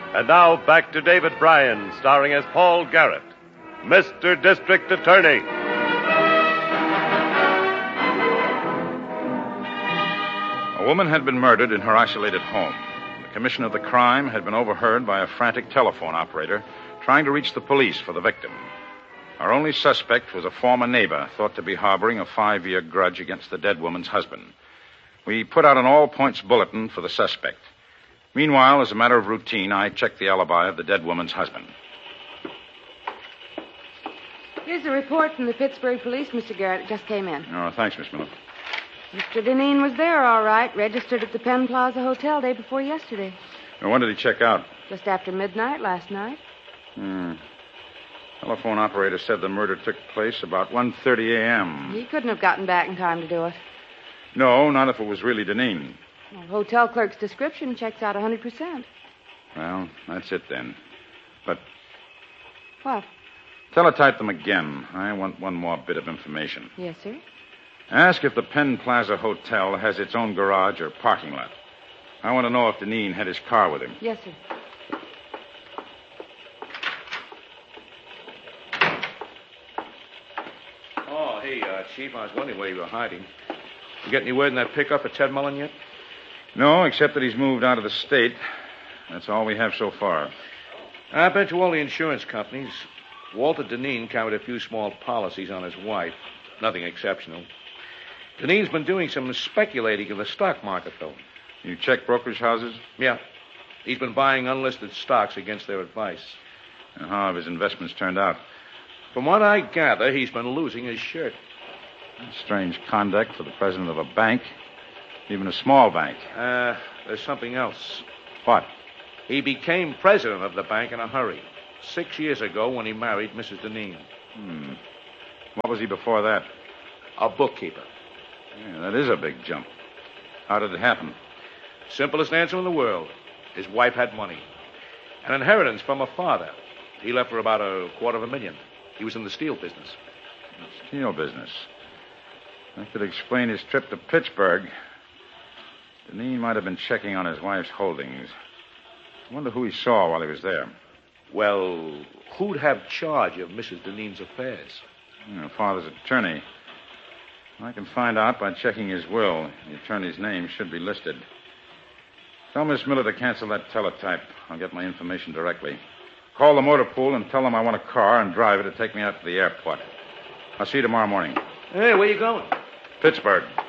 And now back to David Bryan, starring as Paul Garrett, Mr. District Attorney. A woman had been murdered in her isolated home. The commission of the crime had been overheard by a frantic telephone operator trying to reach the police for the victim. Our only suspect was a former neighbor thought to be harboring a 5-year grudge against the dead woman's husband. We put out an all-points bulletin for the suspect. Meanwhile, as a matter of routine, I checked the alibi of the dead woman's husband. Here's a report from the Pittsburgh police, Mr. Garrett. It just came in. Oh, thanks, Miss Miller. Mr. Deneen was there, all right. Registered at the Penn Plaza Hotel day before yesterday. Now, when did he check out? Just after midnight last night. Telephone operator said the murder took place about 1:30 a.m. He couldn't have gotten back in time to do it. No, not if it was really Deneen. Well, hotel clerk's description checks out 100%. Well, that's it then. But What? teletype them again. I want one more bit of information. Yes, sir. Ask if the Penn Plaza Hotel has its own garage or parking lot. I want to know if Deneen had his car with him. Yes, sir. Oh, hey, Chief, I was wondering where you were hiding. You get any word in that pickup at Ted Mullen yet? No, except that he's moved out of the state. That's all we have so far. I bet to all the insurance companies. Walter Deneen carried a few small policies on his wife. Nothing exceptional. Deneen's been doing some speculating in the stock market, though. You check brokerage houses? Yeah. He's been buying unlisted stocks against their advice. And how have his investments turned out? From what I gather, he's been losing his shirt. Strange conduct for the president of a bank. Even a small bank. There's something else. What? He became president of the bank in a hurry. 6 years ago when he married Mrs. Deneen. What was he before that? A bookkeeper. Yeah, that is a big jump. How did it happen? Simplest answer in the world. His wife had money. An inheritance from her father. He left her about $250,000. He was in the steel business. Steel business. That could explain his trip to Pittsburgh. Deneen might have been checking on his wife's holdings. I wonder who he saw while he was there. Well, who'd have charge of Mrs. Deneen's affairs? Father's attorney. I can find out by checking his will. The attorney's name should be listed. Tell Miss Miller to cancel that teletype. I'll get my information directly. Call the motor pool and tell them I want a car and driver to take me out to the airport. I'll see you tomorrow morning. Hey, where you going? Pittsburgh.